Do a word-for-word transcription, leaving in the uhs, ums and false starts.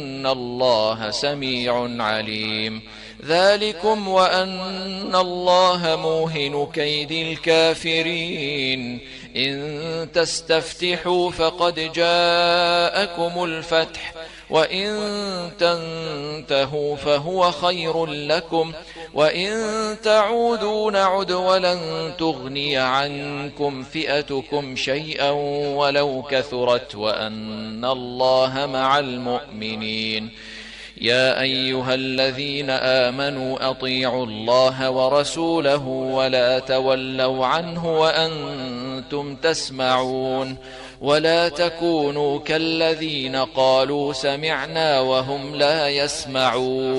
إن الله سميع عليم. ذلكم وأن الله موهن كيد الكافرين. إن تستفتحوا فقد جاءكم الفتح وإن تنتهوا فهو خير لكم وإن تعودوا نعد ولن تغني عنكم فئتكم شيئا ولو كثرت وأن الله مع المؤمنين. يا أيها الذين آمنوا أطيعوا الله ورسوله ولا تولوا عنه وأنتم تسمعون ولا تكونوا كالذين قالوا سمعنا وهم لا يسمعون.